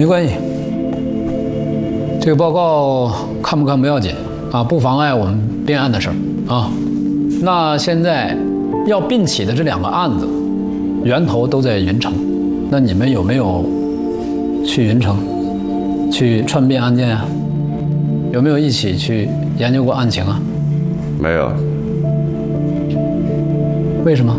没关系，这个报告看不看不要紧啊，不妨碍我们编案的事儿啊。那现在要并起的这2个案子，源头都在云城，那你们有没有去云城去串并案件啊？有没有一起去研究过案情啊？ 没有。 为什么？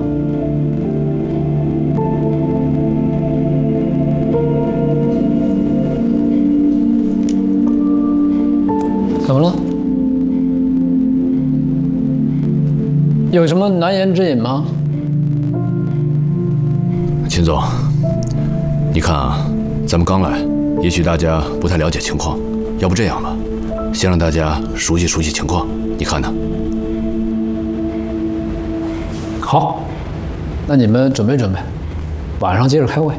怎么了？有什么难言之隐吗？ 秦总，你看啊，咱们刚来，也许大家不太了解情况，要不这样吧，先让大家熟悉熟悉情况，你看呢？ 好，那你们准备准备，晚上接着开会。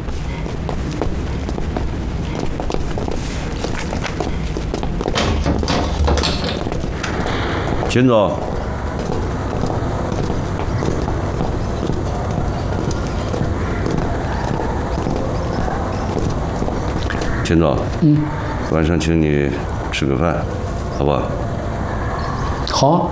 秦总，秦总，晚上请你吃个饭，好不好？ 好啊。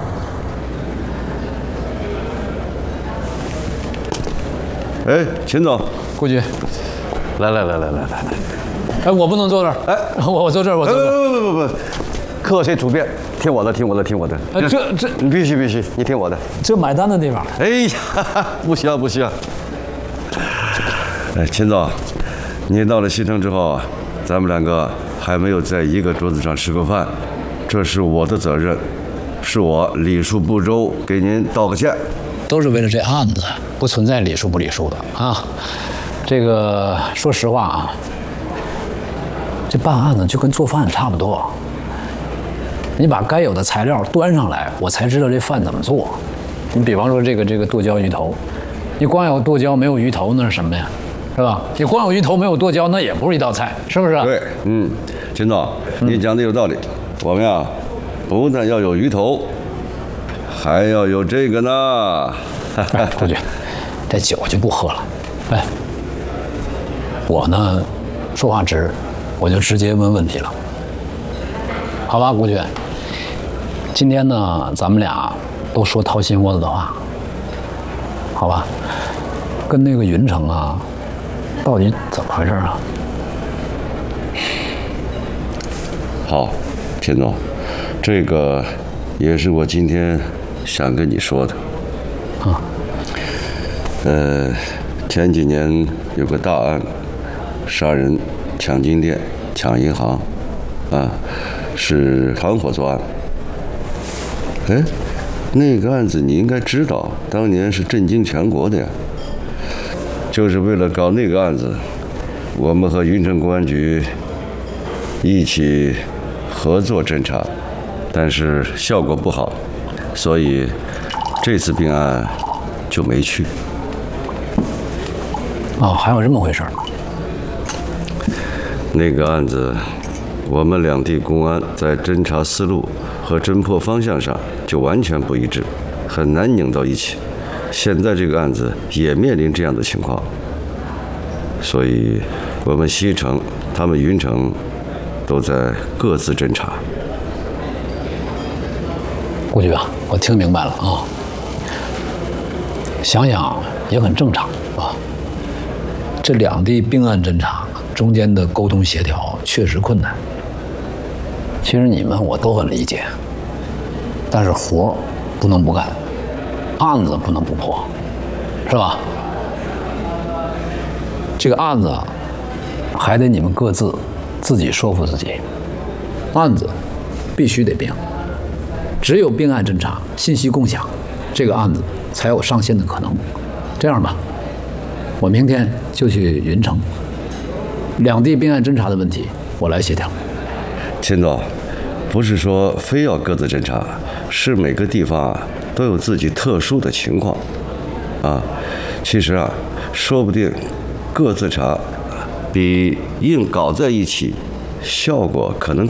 哎，秦总， 顾局， 来， 哎，我不能坐这儿，哎，我坐这儿，我坐这儿。 不，客谁主便，听我的。 这你必须，你听我的。 这买单的地方。 哎呀，不行。 哎，秦总，你到了西城之后啊，咱们2个还没有在一个桌子上吃过饭，这是我的责任，是我礼数不周，给您道个歉。 都是为了这案子，不存在礼数不礼数的啊。这个说实话啊，这办案子就跟做饭差不多。你把该有的材料端上来，我才知道这饭怎么做。你比方说这个剁椒鱼头，你光有剁椒没有鱼头那是什么呀？是吧？你光有鱼头没有剁椒，那也不是一道菜，是不是？ 对，秦总，你讲的有道理。我们呀，不但要有鱼头，还要有这个呢。 顾局，这酒就不喝了。哎，我呢，说话直，我就直接问问题了。好吧，顾局，今天呢，咱们俩都说掏心窝子的话，好吧？跟那个云城啊，到底怎么回事啊？ 好，秦总，这个也是我今天想跟你说的。 啊。 前几年有个大案，杀人、抢金店、抢银行，啊，是团伙作案。哎，那个案子你应该知道，当年是震惊全国的呀。就是为了搞那个案子，我们和云城公安局一起合作侦查，但是效果不好，所以这次并案就没去。 哦，还有这么回事儿？ 那个案子，我们2地公安在侦查思路和侦破方向上就完全不一致，很难拧到一起。现在这个案子也面临这样的情况，所以我们西城、他们云城都在各自侦查。 顾局啊，我听明白了啊。想想也很正常啊。这2地并案侦查中间的沟通协调确实困难。其实你们我都很理解，但是活不能不干，案子不能不破，是吧？这个案子还得你们各自己说服自己，案子必须得并，只有并案侦查、信息共享，这个案子才有上线的可能。这样吧，我明天就去云城，2地并案侦查的问题我来协调。 秦总，不是说非要各自侦查，是每个地方啊都有自己特殊的情况，啊，其实啊，说不定各自查比硬搞在一起效果可能